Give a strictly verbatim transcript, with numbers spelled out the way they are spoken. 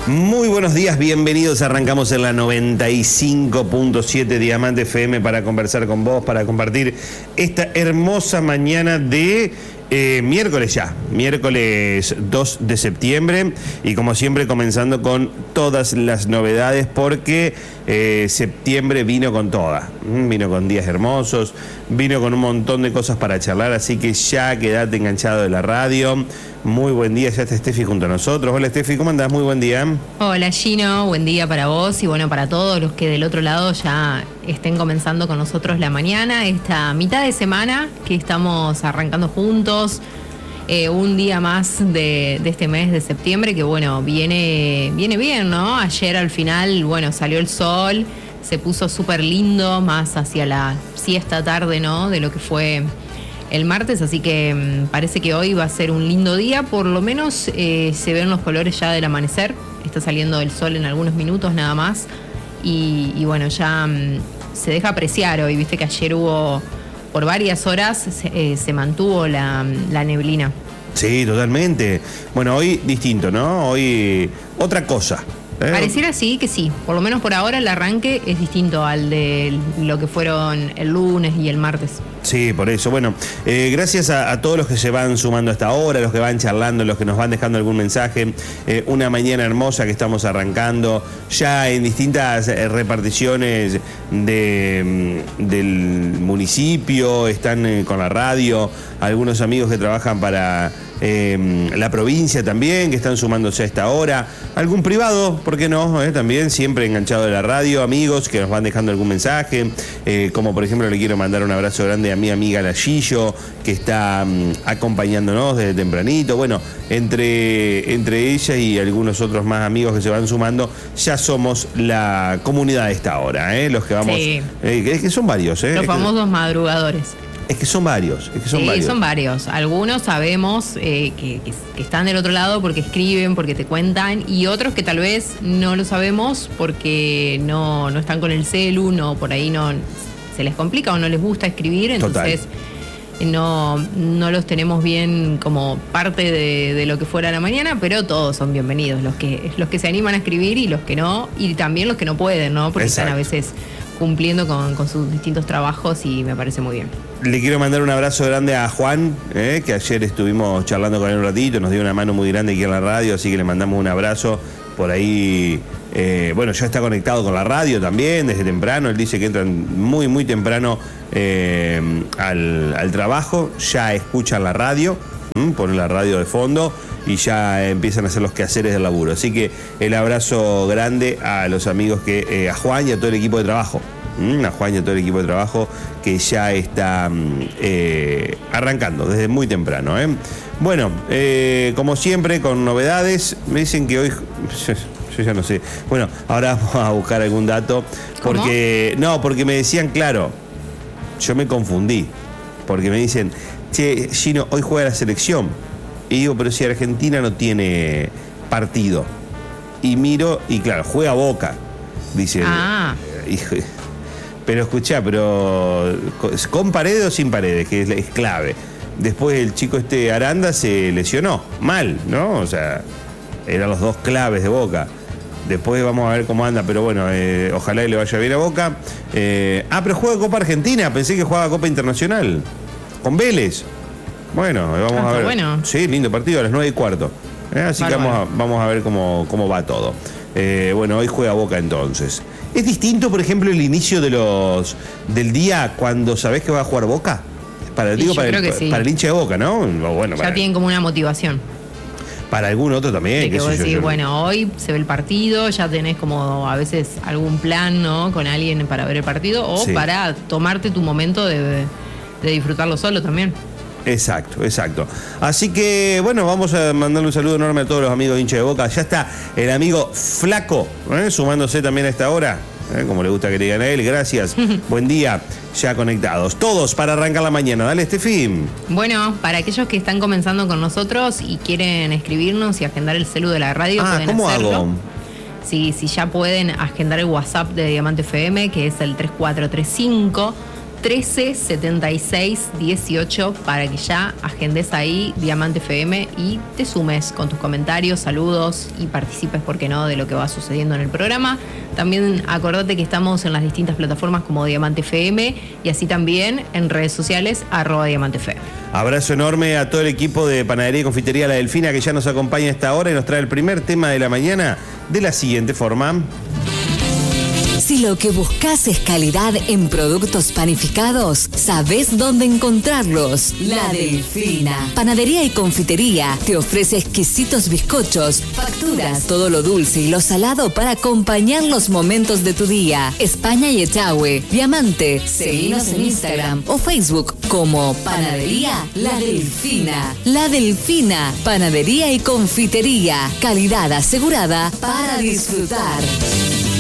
Muy buenos días, bienvenidos. Arrancamos en la noventa y cinco punto siete Diamante F M para conversar con vos, para compartir esta hermosa mañana de eh, miércoles ya, miércoles dos de septiembre, y como siempre comenzando con todas las novedades porque eh, septiembre vino con toda, vino con días hermosos, vino con un montón de cosas para charlar, así que ya quedate enganchado de la radio. Muy buen día, ya está Steffi junto a nosotros. Hola Steffi, ¿cómo andás? Muy buen día. Hola Gino, buen día para vos y bueno, para todos los que del otro lado ya estén comenzando con nosotros la mañana, esta mitad de semana que estamos arrancando juntos, eh, un día más de, de este mes de septiembre que bueno, viene, viene bien, ¿no? Ayer al final, bueno, salió el sol, se puso súper lindo, más hacia la siesta tarde, ¿no? De lo que fue el martes, así que mmm, parece que hoy va a ser un lindo día, por lo menos eh, se ven los colores ya del amanecer, está saliendo el sol en algunos minutos nada más, y, y bueno, ya mmm, se deja apreciar hoy, viste que ayer hubo, por varias horas se, eh, se mantuvo la, la neblina. Sí, totalmente. Bueno, hoy distinto, ¿no? Hoy otra cosa. ¿Eh? Pareciera así que sí, por lo menos por ahora el arranque es distinto al de lo que fueron el lunes y el martes. Sí, por eso. Bueno, eh, gracias a, a todos los que se van sumando hasta ahora, los que van charlando, los que nos van dejando algún mensaje. Eh, una mañana hermosa que estamos arrancando ya en distintas eh, reparticiones de, del municipio, están eh, con la radio, algunos amigos que trabajan para eh, la provincia también, que están sumándose a esta hora, algún privado, ¿por qué no? Eh, también siempre enganchado de la radio, amigos que nos van dejando algún mensaje, eh, como por ejemplo le quiero mandar un abrazo grande a mi amiga La Gillo, que está um, acompañándonos desde tempranito. Bueno, entre, entre ella y algunos otros más amigos que se van sumando, ya somos la comunidad de esta hora, ¿eh? Los que vamos... Sí. Eh, es que son varios, ¿eh? Los famosos madrugadores. Es que son varios, es que son sí, varios. son varios. Algunos sabemos eh, que, que, que están del otro lado porque escriben, porque te cuentan, y otros que tal vez no lo sabemos porque no, no están con el celu, no, por ahí no se les complica o no les gusta escribir, entonces no, no los tenemos bien como parte de, de lo que fuera la mañana, pero todos son bienvenidos, los que, los que se animan a escribir y los que no, y también los que no pueden, ¿no? Porque Exacto. están a veces cumpliendo con, con sus distintos trabajos y me parece muy bien. Le quiero mandar un abrazo grande a Juan, eh, que ayer estuvimos charlando con él un ratito, nos dio una mano muy grande aquí en la radio, así que le mandamos un abrazo. Por ahí, eh, bueno, ya está conectado con la radio también desde temprano. Él dice que entran muy, muy temprano eh, al, al trabajo, ya escuchan la radio, ¿m? Ponen la radio de fondo y ya empiezan a hacer los quehaceres del laburo. Así que el abrazo grande a los amigos, que eh, a Juan y a todo el equipo de trabajo. A Juan y a todo el equipo de trabajo que ya está eh, arrancando desde muy temprano. ¿eh? Bueno, eh, como siempre, con novedades. Me dicen que hoy... Yo, yo ya no sé. Bueno, ahora vamos a buscar algún dato. Porque ¿Cómo? No, porque me decían, claro, yo me confundí. Porque me dicen, che, Gino, hoy juega la selección. Y digo, pero si Argentina no tiene partido. Y miro, y claro, juega Boca. Dicen, ah. hijo... Pero escuchá, pero ¿con Paredes o sin Paredes? Que es, es clave. Después el chico este Aranda se lesionó, mal, ¿no? O sea, eran los dos claves de Boca. Después vamos a ver cómo anda, pero bueno, eh, ojalá le vaya bien a Boca. Eh, ah, pero juega Copa Argentina, pensé que jugaba Copa Internacional. Con Vélez. Bueno, vamos ah, a ver. Bueno. Sí, lindo partido, a las nueve y cuarto. Eh, así Bárbaro. que vamos a, vamos a ver cómo, cómo va todo. Eh, bueno, hoy juega Boca entonces. ¿Es distinto, por ejemplo, el inicio de los del día cuando sabés que va a jugar Boca? Para, digo, para, el, sí. para el hincha de Boca, ¿no? Bueno, ya para, tienen como una motivación. Para algún otro también. Que vos decís, bueno, hoy se ve el partido, ya tenés como a veces algún plan, ¿no? Con alguien para ver el partido o sí. para tomarte tu momento de, de disfrutarlo solo también. Exacto, exacto. Así que, bueno, vamos a mandarle un saludo enorme a todos los amigos de hincha de Boca. Ya está el amigo Flaco, ¿eh? sumándose también a esta hora, ¿eh? como le gusta que le digan a él. Gracias, buen día, ya conectados. Todos para arrancar la mañana. Dale, Estefi. Bueno, para aquellos que están comenzando con nosotros y quieren escribirnos y agendar el celu de la radio, ah, pueden ¿cómo hacerlo. Hago? Si, si ya pueden agendar el WhatsApp de Diamante F M, que es el tres cuatro tres cinco, trece setenta y seis dieciocho para que ya agendes ahí Diamante F M y te sumes con tus comentarios, saludos y participes, ¿por qué no?, de lo que va sucediendo en el programa. También acordate que estamos en las distintas plataformas como Diamante F M y así también en redes sociales arroba Diamante F M. Abrazo enorme a todo el equipo de Panadería y Confitería La Delfina que ya nos acompaña a esta hora y nos trae el primer tema de la mañana de la siguiente forma. Si lo que buscas es calidad en productos panificados, ¿sabés dónde encontrarlos? La Delfina. Panadería y Confitería te ofrece exquisitos bizcochos, facturas, todo lo dulce y lo salado para acompañar los momentos de tu día. España y Echagüe, Diamante. Seguinos en Instagram o Facebook como Panadería La Delfina. La Delfina. Panadería y Confitería. Calidad asegurada para disfrutar.